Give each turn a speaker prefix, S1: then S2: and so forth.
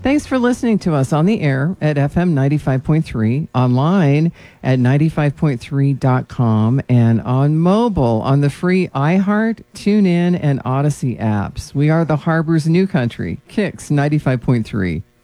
S1: Thanks for listening to us on the air at FM 95.3, online at 95.3.com, and on mobile on the free iHeart, TuneIn, and Odyssey apps. We are the Harbor's new country, Kicks 95.3.